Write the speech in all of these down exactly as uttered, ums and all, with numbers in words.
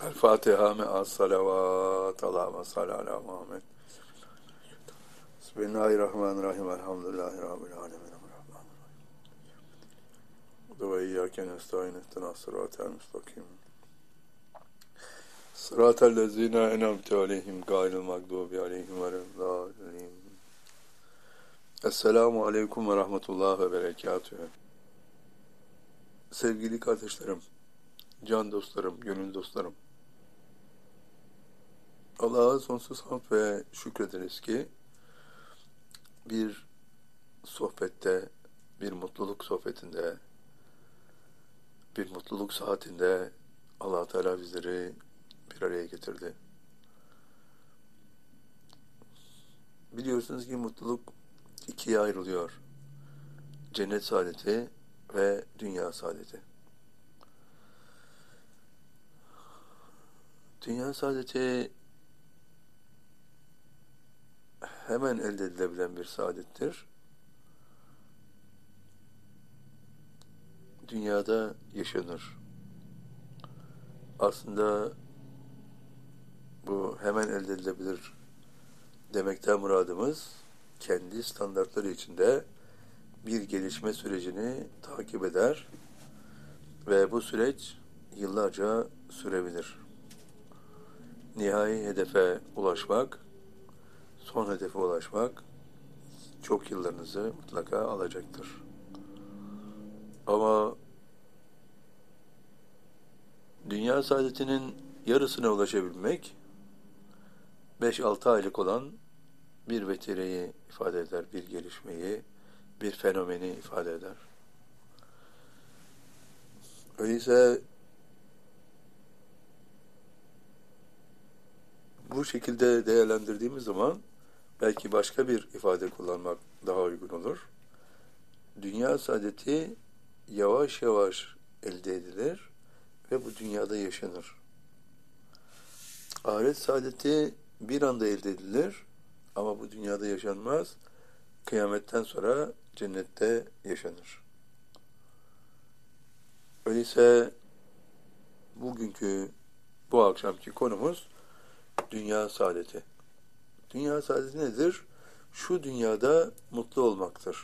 El-Fatiha me'as salavat. Allahümme salli ala Muhammed. Bismillahirrahmanirrahim. Elhamdülillahi Rabbil alemin. Ve iyyâke nestaîn ihdinas sıratal müstakim. Sıratal lezîne en'amte aleyhim gayril mağdûbi aleyhim veleddâllîn. Esselamu aleyküm ve rahmetullah ve berekatühü. Sevgili kardeşlerim, can dostlarım, gönül dostlarım. Allah'a sonsuz hamd ve şükrederiz ki bir sohbette, bir mutluluk sohbetinde, bir mutluluk saatinde Allah Teala bizleri bir araya getirdi. Biliyorsunuz ki mutluluk ikiye ayrılıyor. Cennet saadeti ve dünya saadeti. Dünya saadeti hemen elde edilebilen bir saadettir. Dünyada yaşanır. Aslında bu hemen elde edilebilir demekten muradımız kendi standartları içinde bir gelişme sürecini takip eder ve bu süreç yıllarca sürebilir. Nihai hedefe ulaşmak, son hedefe ulaşmak çok yıllarınızı mutlaka alacaktır. Ama dünya saadetinin yarısına ulaşabilmek beş altı aylık olan bir vetireyi ifade eder, bir gelişmeyi, bir fenomeni ifade eder. Öyleyse bu şekilde değerlendirdiğimiz zaman belki başka bir ifade kullanmak daha uygun olur. Dünya saadeti yavaş yavaş elde edilir ve bu dünyada yaşanır. Ahiret saadeti bir anda elde edilir ama bu dünyada yaşanmaz. Kıyametten sonra cennette yaşanır. Öyleyse bugünkü, bu akşamki konumuz dünya saadeti. Dünya saadeti nedir? Şu dünyada mutlu olmaktır.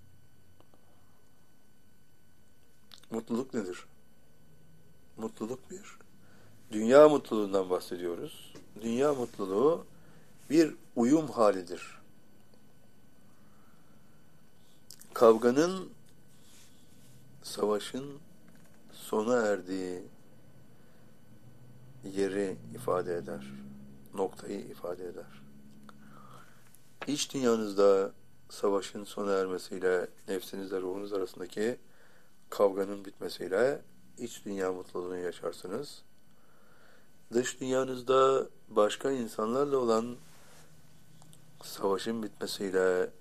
Mutluluk nedir? Mutluluk bir. Dünya mutluluğundan bahsediyoruz. Dünya mutluluğu bir uyum halidir. Kavganın, savaşın sona erdiği yeri ifade eder. Noktayı ifade eder. İç dünyanızda savaşın sona ermesiyle nefsinizle ruhunuz arasındaki kavganın bitmesiyle iç dünya mutluluğunu yaşarsınız. Dış dünyanızda başka insanlarla olan savaşın bitmesiyle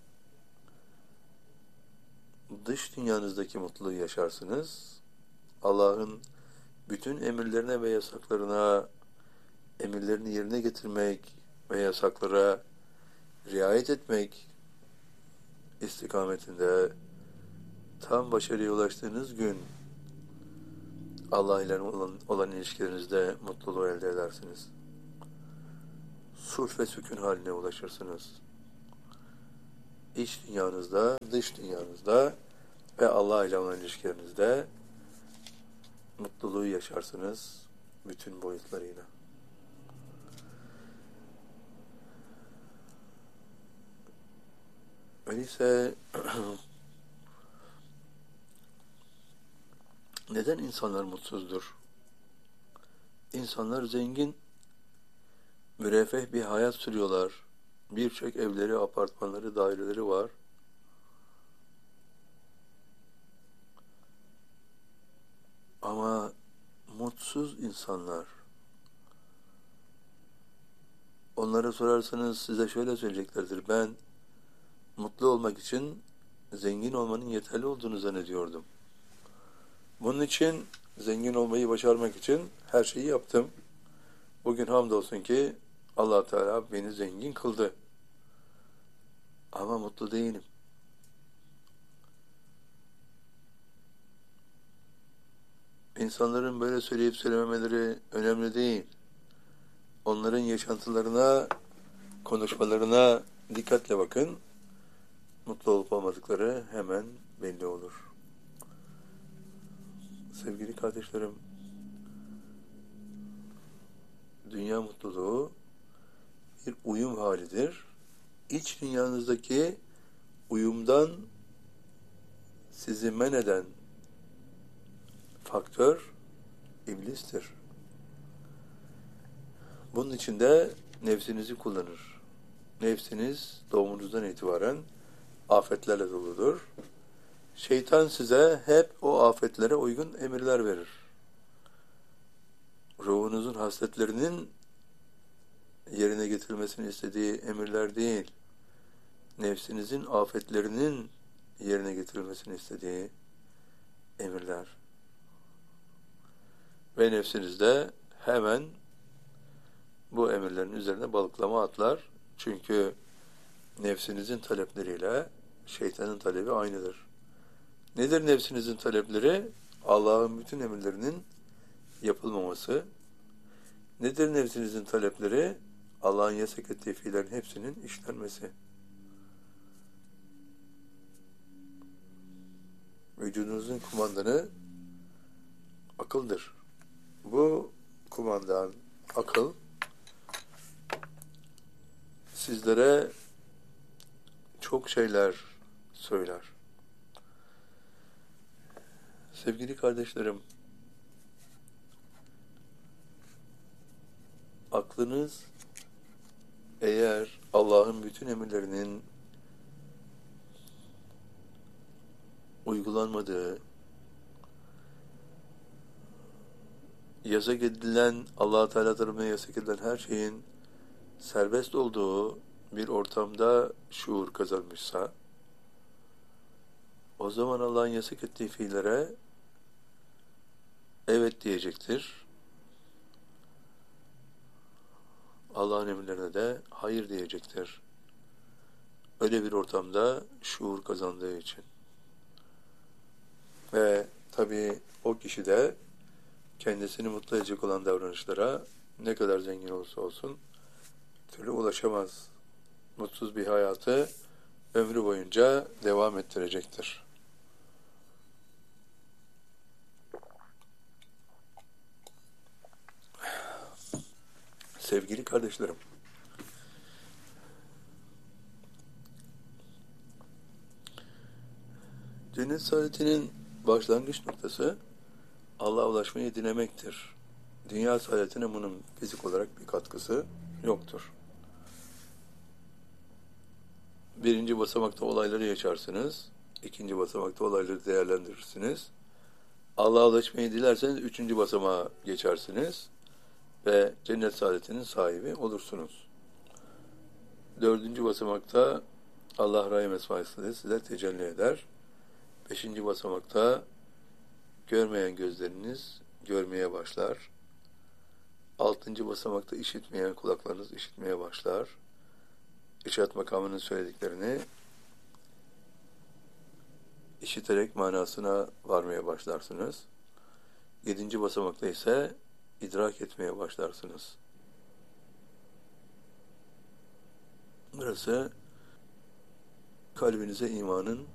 dış dünyanızdaki mutluluğu yaşarsınız. Allah'ın bütün emirlerine ve yasaklarına, emirlerini yerine getirmek ve yasaklara riayet etmek istikametinde tam başarıya ulaştığınız gün Allah ile olan, olan ilişkilerinizde mutluluğu elde edersiniz. Sulh ve sükun haline ulaşırsınız. İç dünyanızda, dış dünyanızda ve Allah ile olan ilişkilerinizde mutluluğu yaşarsınız bütün boyutlarıyla. Öyleyse neden insanlar mutsuzdur? İnsanlar zengin, müreffeh bir hayat sürüyorlar. Birçok evleri, apartmanları, daireleri var. Ama mutsuz insanlar. Onlara sorarsanız size şöyle söyleyeceklerdir. Ben mutlu olmak için zengin olmanın yeterli olduğunu zannediyordum. Bunun için zengin olmayı başarmak için her şeyi yaptım. Bugün hamdolsun ki Allah Teala beni zengin kıldı. Ama mutlu değilim. insanların böyle söyleyip söylememeleri önemli değil. Onların yaşantılarına, konuşmalarına dikkatle bakın. Mutlu olup olmadıkları hemen belli olur. Sevgili kardeşlerim, dünya mutluluğu bir uyum halidir. İç dünyanızdaki uyumdan sizi men eden faktör iblistir. Bunun için de nefsinizi kullanır. Nefsiniz doğumunuzdan itibaren afetlerle doludur. Şeytan size hep o afetlere uygun emirler verir. Ruhunuzun hasletlerinin yerine getirilmesini istediği emirler değil, nefsinizin afetlerinin yerine getirilmesini istediği emirler. Ve nefsiniz de hemen bu emirlerin üzerine balıklama atlar. Çünkü nefsinizin talepleriyle şeytanın talebi aynıdır. Nedir nefsinizin talepleri? Allah'ın bütün emirlerinin yapılmaması. Nedir nefsinizin talepleri? Allah'ın yasak ettiği fiillerin hepsinin işlenmesi. Vücudunuzun kumandanı akıldır. Bu kumandan, akıl, sizlere çok şeyler söyler. Sevgili kardeşlerim, aklınız eğer Allah'ın bütün emirlerinin uygulanmadığı, yasak edilen, Allah-u Teala tarafından yasak edilen her şeyin serbest olduğu bir ortamda şuur kazanmışsa, o zaman Allah'ın yasak ettiği fiillere evet diyecektir. Allah'ın emirlerine de hayır diyecektir. Öyle bir ortamda şuur kazandığı için. Ve tabii o kişi de kendisini mutlu edecek olan davranışlara ne kadar zengin olursa olsun türlü ulaşamaz. Mutsuz bir hayatı ömrü boyunca devam ettirecektir. Sevgili kardeşlerim, cennet saadetinin başlangıç noktası Allah'a ulaşmayı dilemektir. Dünya saadetine bunun fizik olarak bir katkısı yoktur. Birinci basamakta olayları yaşarsınız, ikinci basamakta olayları değerlendirirsiniz. Allah'a ulaşmayı dilerseniz üçüncü basamağa geçersiniz ve cennet saadetinin sahibi olursunuz. Dördüncü basamakta Allah Rahim Esma-i size tecelli eder. Beşinci basamakta görmeyen gözleriniz görmeye başlar. Altıncı basamakta işitmeyen kulaklarınız işitmeye başlar. İşaret makamının söylediklerini işiterek manasına varmaya başlarsınız. Yedinci basamakta ise idrak etmeye başlarsınız. Burası kalbinize imanın